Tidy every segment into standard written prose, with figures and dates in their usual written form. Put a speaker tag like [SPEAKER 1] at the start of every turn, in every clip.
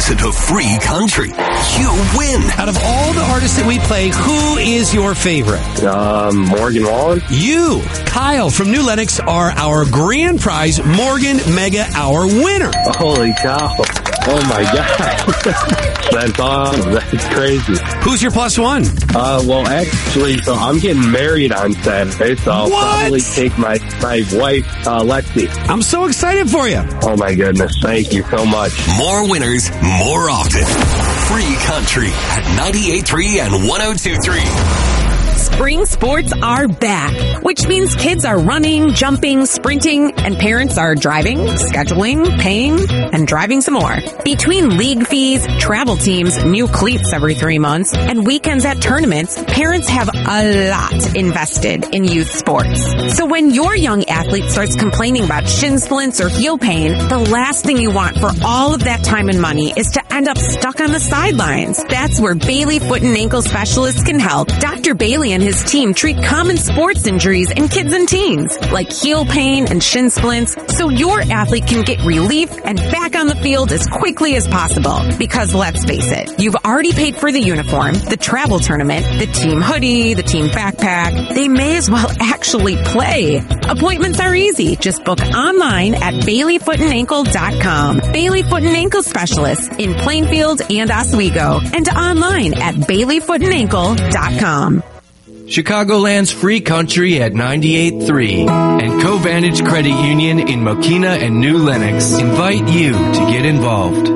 [SPEAKER 1] listen to Free Country, you win.
[SPEAKER 2] Out of all the artists that we play, who is your favorite?
[SPEAKER 3] Morgan Wallen.
[SPEAKER 2] You, Kyle from New Lenox, are our grand prize Morgan Mega Hour winner.
[SPEAKER 3] Holy cow. Oh my God. That's awesome. That's crazy.
[SPEAKER 2] Who's your plus one?
[SPEAKER 3] Well, actually, so I'm getting married on Saturday, so I'll probably take my wife, Lexi.
[SPEAKER 2] I'm so excited for you.
[SPEAKER 3] Oh my goodness. Thank you so much.
[SPEAKER 1] More winners, more often. Free Country at 98.3 and 102.3.
[SPEAKER 4] Spring sports are back, which means kids are running, jumping, sprinting, and parents are driving, scheduling, paying, and driving some more. Between league fees, travel teams, new cleats every 3 months, and weekends at tournaments, parents have a lot invested in youth sports. So when your young athlete starts complaining about shin splints or heel pain, the last thing you want for all of that time and money is to end up stuck on the sidelines. That's where Bailey Foot and Ankle Specialists can help. Dr. Bailey and his team treat common sports injuries in kids and teens, like heel pain and shin splints, so your athlete can get relief and back on the field as quickly as possible. Because let's face it, you've already paid for the uniform, the travel tournament, the team hoodie, the team backpack. They may as well actually play. Appointments are easy. Just book online at BaileyFootandAnkle.com. Bailey Foot and Ankle Specialists in Plainfield and Oswego, and online at BaileyFootandAnkle.com.
[SPEAKER 5] Chicagoland's Free Country at 98.3 and Covantage Credit Union in Mokina and New Lenox invite you to get involved.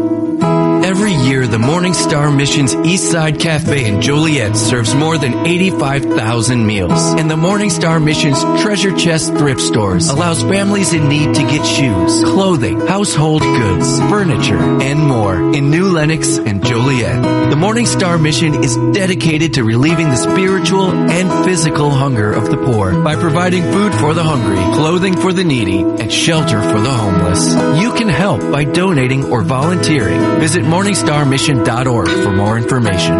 [SPEAKER 5] Every year, the Morning Star Mission's Eastside Cafe in Joliet serves more than 85,000 meals. And the Morning Star Mission's Treasure Chest thrift stores allows families in need to get shoes, clothing, household goods, furniture, and more in New Lenox and Joliet. The Morning Star Mission is dedicated to relieving the spiritual and physical hunger of the poor by providing food for the hungry, clothing for the needy, and shelter for the homeless. You can help by donating or volunteering. Visit MorningstarMission.org for more information.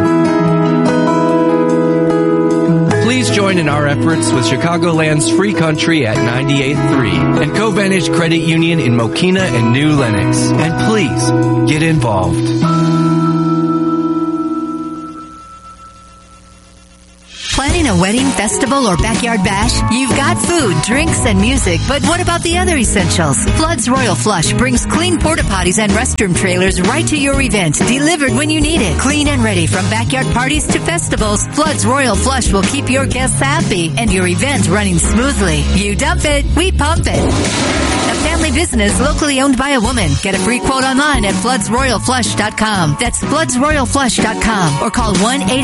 [SPEAKER 5] Please join in our efforts with Chicagoland's Free Country at 98.3 and Covantage Credit Union in Mokina and New Lenox. And please, get involved.
[SPEAKER 6] Planning a wedding, festival, or backyard bash? You've got food, drinks, and music, but what about the other essentials? Flood's Royal Flush brings clean porta potties and restroom trailers right to your event, delivered when you need it. Clean and ready from backyard parties to festivals, Flood's Royal Flush will keep your guests happy and your event running smoothly. You dump it, we pump it. A family business locally owned by a woman. Get a free quote online at floodsroyalflush.com. That's floodsroyalflush.com or call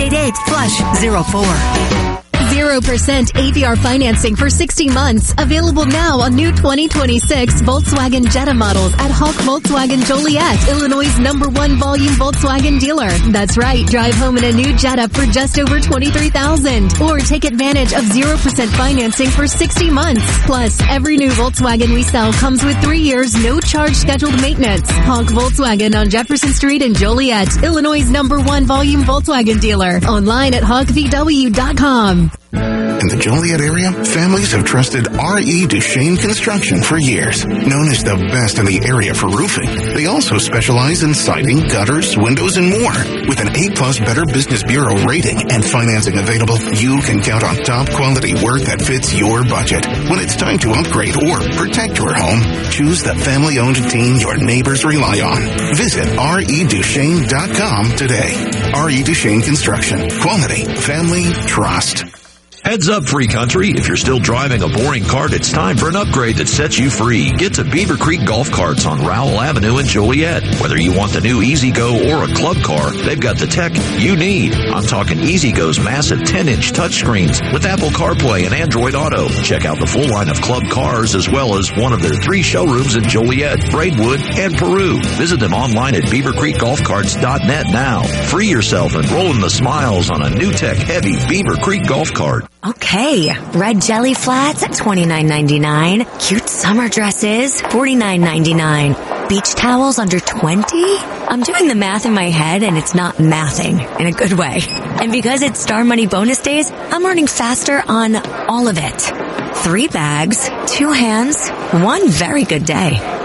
[SPEAKER 6] 1-888-FLUSH-04.
[SPEAKER 7] 0% APR financing for 60 months. Available now on new 2026 Volkswagen Jetta models at Hawk Volkswagen Joliet, Illinois' #1 volume Volkswagen dealer. That's right. Drive home in a new Jetta for just over $23,000. Or take advantage of 0% financing for 60 months. Plus, every new Volkswagen we sell comes with 3 years, no charge scheduled maintenance. Hawk Volkswagen on Jefferson Street in Joliet, Illinois' #1 volume Volkswagen dealer. Online at hawkvw.com.
[SPEAKER 8] In the Joliet area, families have trusted R.E. Duchesne Construction for years. Known as the best in the area for roofing, they also specialize in siding, gutters, windows, and more. With an A+ Better Business Bureau rating and financing available, you can count on top quality work that fits your budget. When it's time to upgrade or protect your home, choose the family-owned team your neighbors rely on. Visit reduchesne.com today. R.E. Duchesne Construction. Quality, family, trust.
[SPEAKER 9] Heads up, Free Country. If you're still driving a boring cart, it's time for an upgrade that sets you free. Get to Beaver Creek Golf Carts on Rowell Avenue in Joliet. Whether you want the new E-Z-Go or a club car, they've got the tech you need. I'm talking E-Z-Go's massive 10-inch touchscreens with Apple CarPlay and Android Auto. Check out the full line of club cars as well as one of their 3 showrooms in Joliet, Braidwood, and Peru. Visit them online at beavercreekgolfcarts.net now. Free yourself and roll in the smiles on a new tech-heavy Beaver Creek golf cart.
[SPEAKER 10] Okay, red jelly flats at $29.99. Cute summer dresses, $49.99. Beach towels under $20? I'm doing the math in my head and it's not mathing in a good way. And because it's Star Money bonus days, I'm earning faster on all of it. 3 bags, 2 hands, 1 very good day.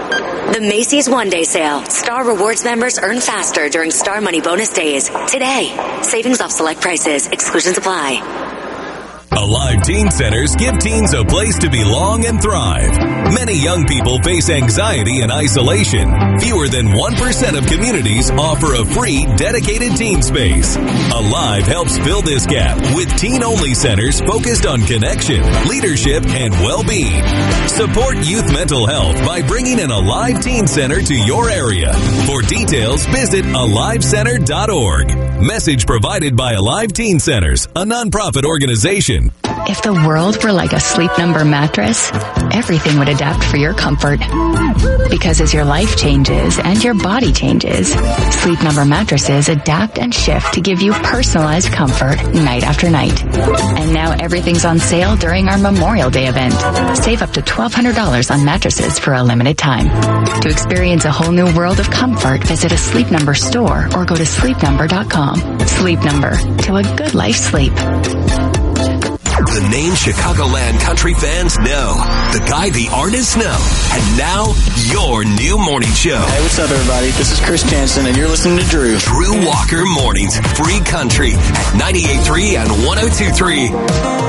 [SPEAKER 10] The Macy's One Day Sale. Star Rewards members earn faster during Star Money Bonus Days. Today. Savings off select prices. Exclusions apply.
[SPEAKER 1] Alive Teen Centers give teens a place to belong and thrive. Many young people face anxiety and isolation. Fewer than 1% of communities offer a free, dedicated teen space. Alive helps fill this gap with teen-only centers focused on connection, leadership, and well-being. Support youth mental health by bringing an Alive Teen Center to your area. For details, visit AliveCenter.org. Message provided by Alive Teen Centers, a nonprofit organization.
[SPEAKER 11] If the world were like a Sleep Number mattress, everything would adapt for your comfort. Because as your life changes and your body changes, Sleep Number mattresses adapt and shift to give you personalized comfort night after night. And now everything's on sale during our Memorial Day event. Save up to $1,200 on mattresses for a limited time. To experience a whole new world of comfort, visit a Sleep Number store or go to sleepnumber.com. Sleep Number, to a good life sleep.
[SPEAKER 1] The name Chicagoland country fans know. The guy the artists know. And now, your new morning show.
[SPEAKER 12] Hey, what's up, everybody? This is Chris Jansen, and you're listening to Drew.
[SPEAKER 1] Drew Walker Mornings, Free Country at 98.3 and 102.3.